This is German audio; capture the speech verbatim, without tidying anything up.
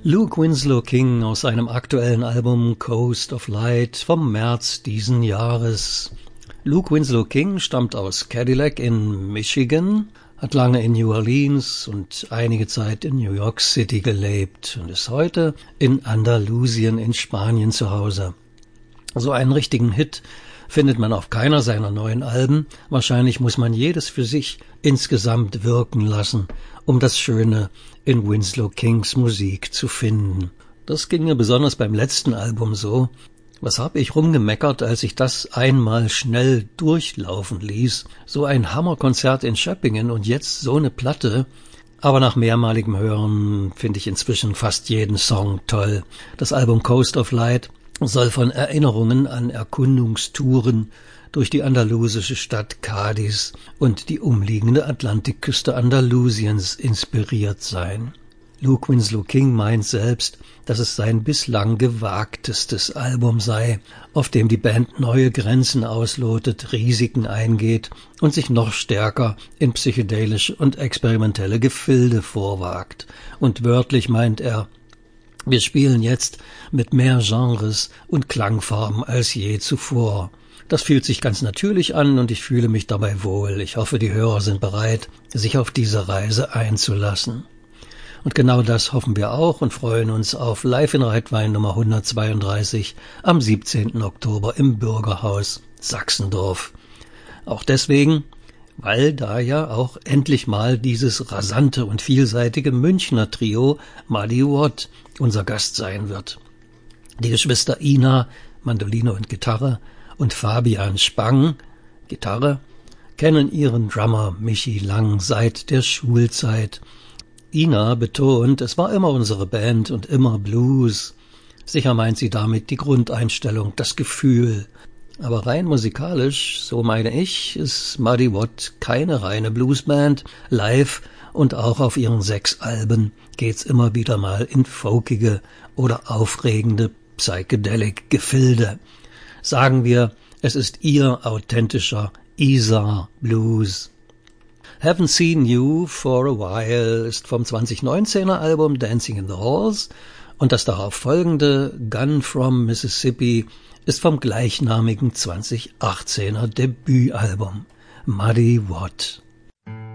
Luke Winslow King aus seinem aktuellen Album Coast of Light vom März diesen Jahres. Luke Winslow King stammt aus Cadillac in Michigan, hat lange in New Orleans und einige Zeit in New York City gelebt und ist heute in Andalusien in Spanien zu Hause. So einen richtigen Hit findet man auf keiner seiner neuen Alben. Wahrscheinlich muss man jedes für sich insgesamt wirken lassen, um das Schöne in Winslow Kings Musik zu finden. Das ging mir besonders beim letzten Album so. Was hab ich rumgemeckert, als ich das einmal schnell durchlaufen ließ? So ein Hammerkonzert in Schöppingen und jetzt so eine Platte. Aber nach mehrmaligem Hören finde ich inzwischen fast jeden Song toll. Das Album Coast of Light soll von Erinnerungen an Erkundungstouren durch die andalusische Stadt Cádiz und die umliegende Atlantikküste Andalusiens inspiriert sein. Luke Winslow King meint selbst, dass es sein bislang gewagtestes Album sei, auf dem die Band neue Grenzen auslotet, Risiken eingeht und sich noch stärker in psychedelische und experimentelle Gefilde vorwagt. Und wörtlich meint er: Wir spielen jetzt mit mehr Genres und Klangfarben als je zuvor. Das fühlt sich ganz natürlich an und ich fühle mich dabei wohl. Ich hoffe, die Hörer sind bereit, sich auf diese Reise einzulassen. Und genau das hoffen wir auch und freuen uns auf Live in Rheidwein Nummer hundertzweiunddreißig am siebzehnten Oktober im Bürgerhaus Sachsendorf. Auch deswegen, weil da ja auch endlich mal dieses rasante und vielseitige Münchner Trio Muddy Watt unser Gast sein wird. Die Geschwister Ina, Mandoline und Gitarre, und Fabian Spang, Gitarre, kennen ihren Drummer Michi Lang seit der Schulzeit. Ina betont, es war immer unsere Band und immer Blues. Sicher meint sie damit die Grundeinstellung, das Gefühl. Aber rein musikalisch, so meine ich, ist Muddy Watt keine reine Bluesband. Live und auch auf ihren sechs Alben geht's immer wieder mal in folkige oder aufregende Psychedelic-Gefilde. Sagen wir, es ist ihr authentischer Isar Blues. Haven't Seen You for a While ist vom zwanzig neunzehner Album Dancing in the Halls und das darauf folgende Gun from Mississippi ist vom gleichnamigen zwanzig achtzehner Debütalbum Muddy Watt.